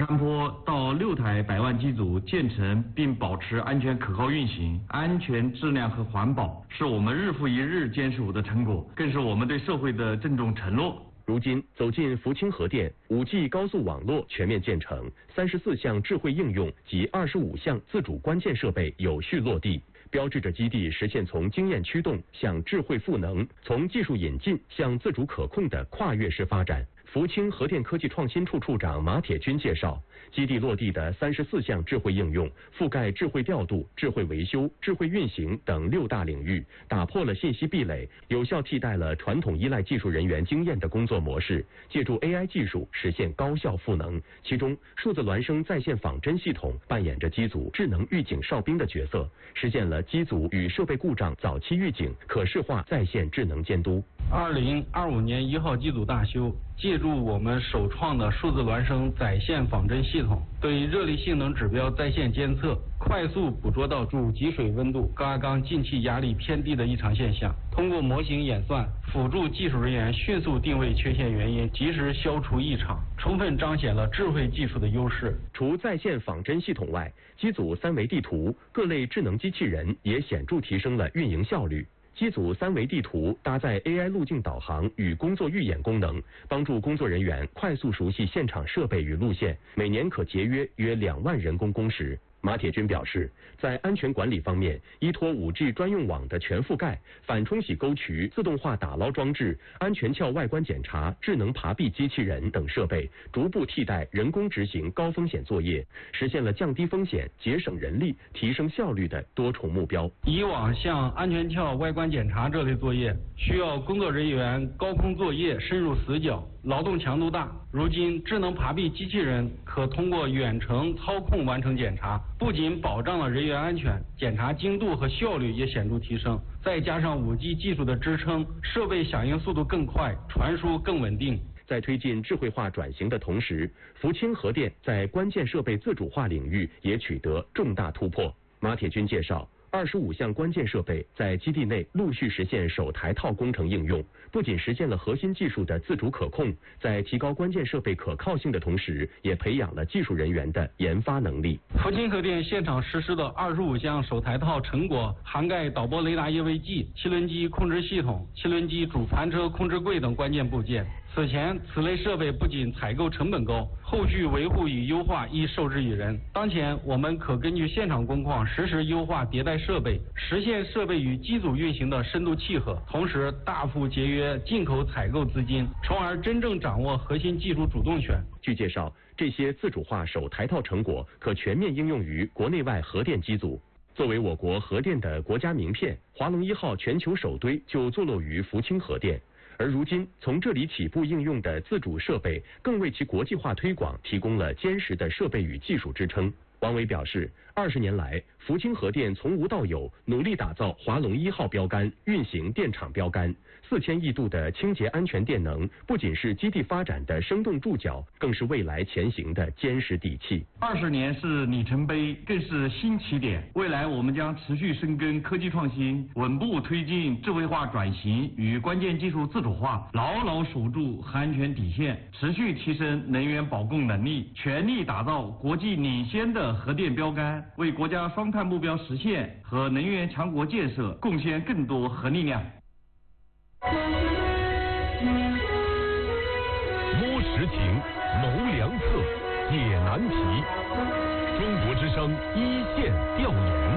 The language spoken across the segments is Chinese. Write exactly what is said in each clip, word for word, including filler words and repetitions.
甘坡到六台百万机组建成并保持安全可靠运行，安全、质量和环保是我们日复一日坚守的成果，更是我们对社会的郑重承诺。 如今走进福清核电， 五 G 高速网络全面建成，三十四项智慧应用及二十五项自主关键设备有序落地，标志着基地实现从经验驱动向智慧赋能，从技术引进向自主可控的跨越式发展。福清核电科技创新处处长马铁军介绍，基地落地的三十四项智慧应用，覆盖智慧调度、智慧维修、智慧运行等六大领域，打破了信息壁垒，有效替代了传统依赖技术人员经验的工作模式，借助 A I 技术实现高效赋能。其中，数字孪生在线仿真系统扮演着机组智能预警哨兵的角色，实现了机组与设备故障早期预警、可视化在线智能监督。 二零二五年一号机组大修，借助我们首创的数字孪生在线仿真系统，对热力性能指标在线监测，快速捕捉到主集水温度、高压缸进气压力偏低的异常现象，通过模型演算，辅助技术人员迅速定位缺陷原因，及时消除异常，充分彰显了智慧技术的优势。 除在线仿真系统外，机组三维地图、各类智能机器人也显著提升了运营效率。机组三维地图搭载 A I 路径导航与工作预演功能，帮助工作人员快速熟悉现场设备与路线，每年可节约约两万人工工时。马铁军表示，在安全管理方面，依托 五 G 专用网的全覆盖、反冲洗沟渠、自动化打捞装置、安全壳外观检查、智能爬壁机器人等设备，逐步替代人工执行高风险作业，实现了降低风险、节省人力、提升效率的多重目标。 以往像安全壳外观检查这类作业，需要工作人员高空作业、深入死角，劳动强度大。如今，智能爬壁机器人可通过远程操控完成检查，不仅保障了人员安全，检查精度和效率也显著提升。再加上 五 G 技术的支撑，设备响应速度更快，传输更稳定。 在推进智慧化转型的同时，福清核电在关键设备自主化领域也取得重大突破。马铁军介绍，二十五项关键设备在基地内陆续实现首台套工程应用，不仅实现了核心技术的自主可控，在提高关键设备可靠性的同时，也培养了技术人员的研发能力。 福清核电现场实施的二十五项首台套成果，涵盖导播雷达业位计、汽轮机控制系统、汽轮机主盘车控制柜等关键部件。此前，此类设备不仅采购成本高，后续维护与优化亦受制于人。当前，我们可根据现场工况实时优化迭代设备，实现设备与机组运行的深度契合，同时大幅节约进口采购资金，从而真正掌握核心技术主动权。 据介绍，这些自主化首台套成果可全面应用于国内外核电机组。作为我国核电的国家名片，华龙一号全球首堆就坐落于福清核电。而如今，从这里起步应用的自主设备，更为其国际化推广提供了坚实的设备与技术支撑。王伟表示，二十年来，福清核电从无到有，努力打造华龙一号标杆、运行电厂标杆。四千亿度的清洁安全电能，不仅是基地发展的生动注脚，更是未来前行的坚实底气。 二十年是里程碑，更是新起点。未来我们将持续深耕科技创新，稳步推进智慧化转型与关键技术自主化，牢牢守住核安全底线，持续提升能源保供能力，全力打造国际领先的核电标杆，为国家双碳目标实现和能源强国建设贡献更多核力量。 摸实情，谋良策，解难题。中国之声一线调研。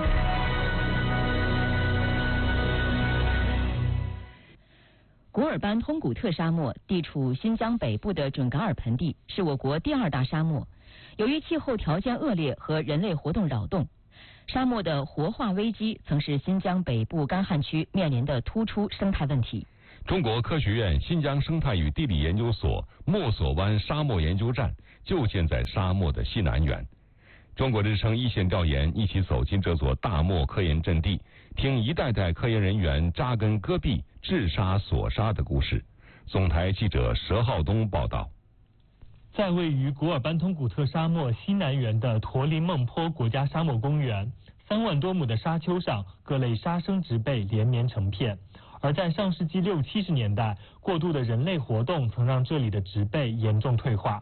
古尔班通古特沙漠地处新疆北部的准噶尔盆地，是我国第二大沙漠。由于气候条件恶劣和人类活动扰动，沙漠的活化危机曾是新疆北部干旱区面临的突出生态问题。 中国科学院新疆生态与地理研究所莫索湾沙漠研究站就建在沙漠的西南缘。中国之声一线调研一起走进这座大漠科研阵地，听一代代科研人员扎根戈壁、治沙锁沙的故事。总台记者佘浩东报道。 在位于古尔班通古特沙漠西南缘的驼铃孟坡国家沙漠公园，三万多亩的沙丘上，各类沙生植被连绵成片。而在上世纪六七十年代，过度的人类活动曾让这里的植被严重退化。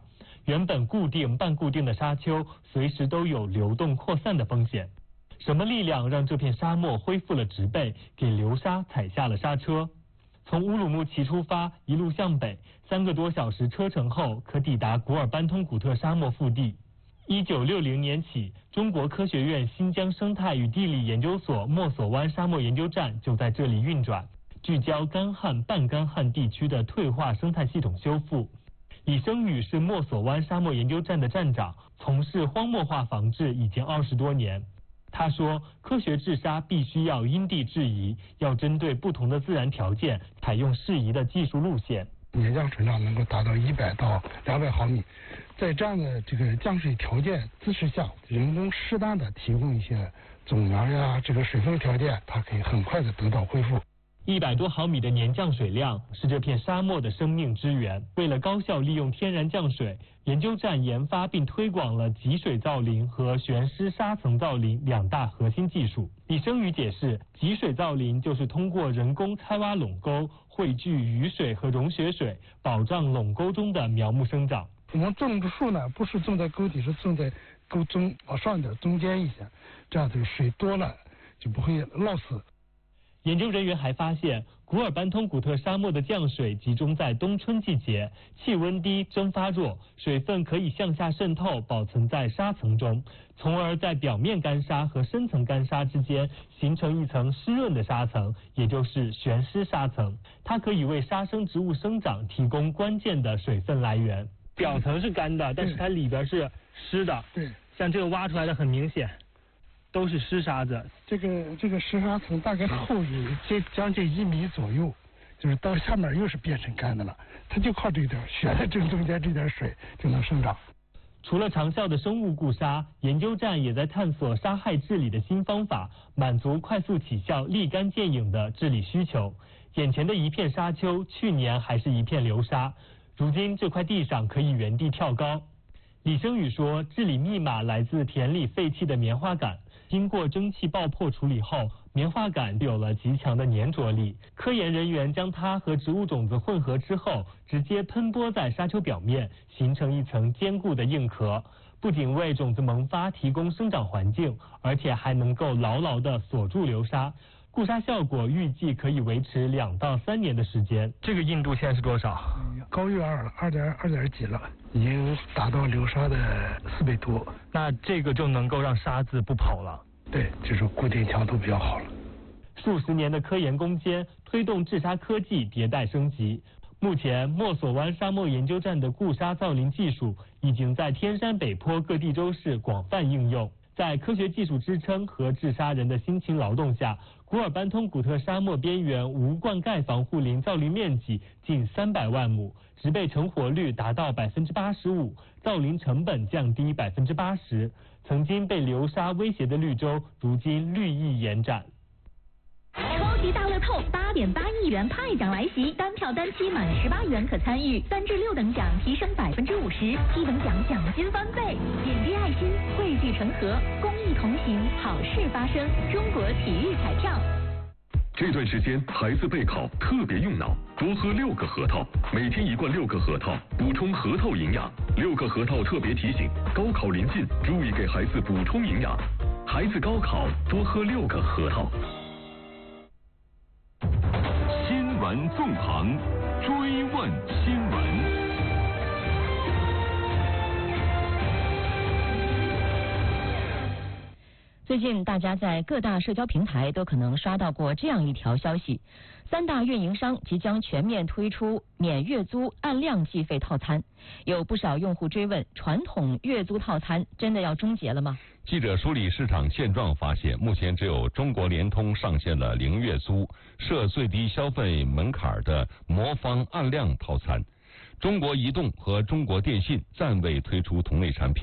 原本固定半固定的沙丘随时都有流动扩散的风险。什么力量让这片沙漠恢复了植被，给流沙踩下了刹车？从乌鲁木齐出发，一路向北，三个多小时车程后，可抵达古尔班通古特沙漠腹地。一九六零年起，中国科学院新疆生态与地理研究所墨索湾沙漠研究站就在这里运转，聚焦干旱、半干旱地区的退化生态系统修复。李生宇是墨索湾沙漠研究站的站长，从事荒漠化防治已经二十多年。他说，科学治沙必须要因地制宜，要针对不同的自然条件，采用适宜的技术路线。 年降水量能够达到一百到两百毫米，在这样的这个降水条件姿势下，人工适当的提供一些种苗呀，这个水分条件，它可以很快的得到恢复。 一百多毫米的年降水量是这片沙漠的生命之源。为了高效利用天然降水，研究站研发并推广了集水造林和悬施沙层造林两大核心技术。李生宇解释，集水造林就是通过人工开挖垄沟，汇聚雨水和溶雪水，保障垄沟中的苗木生长。 我们种的树呢，不是种在沟底，是种在沟中往上点中间一些，这样这个水多了就不会涝死。 研究人员还发现，古尔班通古特沙漠的降水集中在冬春季节，气温低，蒸发弱，水分可以向下渗透，保存在沙层中，从而在表面干沙和深层干沙之间形成一层湿润的沙层，也就是悬施沙层。它可以为沙生植物生长提供关键的水分来源。表层是干的，但是它里边是湿的。 对， 像这个挖出来的很明显。都是湿沙子， 这个这个湿沙层大概厚有接将近一米左右，就是到下面又是变成干的了，它就靠这点悬在正中间这点水就能生长。 除了长效的生物固沙，研究站也在探索沙害治理的新方法，满足快速起效、立竿见影的治理需求。眼前的一片沙丘，去年还是一片流沙，如今这块地上可以原地跳高。李生宇说，治理密码来自田里废弃的棉花杆。经过蒸汽爆破处理后，棉花杆有了极强的粘着力。科研人员将它和植物种子混合之后，直接喷播在沙丘表面，形成一层坚固的硬壳，不仅为种子萌发提供生长环境，而且还能够牢牢地锁住流沙。固沙效果预计可以维持两到三年的时间。这个硬度现在是多少？ 高于二了，二点二点几了，已经达到流沙的四倍多。 那这个就能够让沙子不跑了。 对，就是固定强度比较好了。 数十年的科研攻坚，推动治沙科技迭代升级。目前，墨索湾沙漠研究站的固沙造林技术已经在天山北坡各地州市广泛应用。在科学技术支撑和治沙人的辛勤劳动下，古尔班通古特沙漠边缘无灌溉防护林造林面积近三百万亩，植被成活率达到百分之八十五，造林成本降低百分之八十。曾经被流沙威胁的绿洲，如今绿意延展。 超级大乐透八点八亿元派奖来袭，单票单期满十八元可参与，三至六等奖提升百分之五十，七等奖奖金翻倍。点滴爱心，汇聚成河，公益同行，好事发生。中国体育彩票。 这段时间孩子备考特别用脑，多喝六个核桃，每天一罐六个核桃，补充核桃营养。六个核桃特别提醒，高考临近，注意给孩子补充营养。孩子高考多喝六个核桃。 新闻纵横，追问新闻。 最近大家在各大社交平台都可能刷到过这样一条消息：三大运营商即将全面推出免月租按量计费套餐。有不少用户追问，传统月租套餐真的要终结了吗？ 记者梳理市场现状发现，目前只有中国联通上线了零月租、设最低消费门槛的魔方按量套餐。中国移动和中国电信暂未推出同类产品。